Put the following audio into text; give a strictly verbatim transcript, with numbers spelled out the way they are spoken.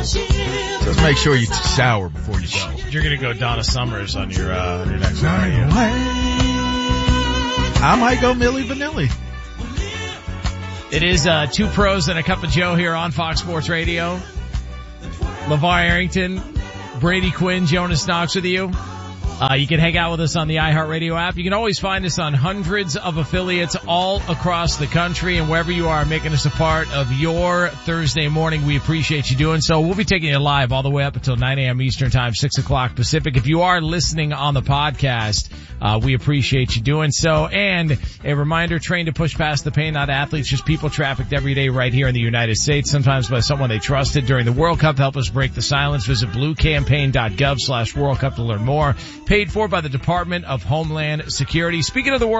Just make sure you shower before you go. You're gonna go Donna Summers on your, uh, on your next one, are you? I might go Milli Vanilli. It is, uh, Two Pros and a Cup of Joe here on Fox Sports Radio. LeVar Arrington, Brady Quinn, Jonas Knox with you. Uh, you can hang out with us on the iHeartRadio app. You can always find us on hundreds of affiliates all across the country, and wherever you are making us a part of your Thursday morning, we appreciate you doing so. We'll be taking you live all the way up until nine a.m. Eastern Time, six o'clock Pacific. If you are listening on the podcast, uh, we appreciate you doing so. And a reminder, train to push past the pain, not athletes, just people trafficked every day right here in the United States, sometimes by someone they trusted during the World Cup. Help us break the silence. Visit bluecampaign.gov slash World Cup to learn more. Paid for by the Department of Homeland Security. Speaking of the World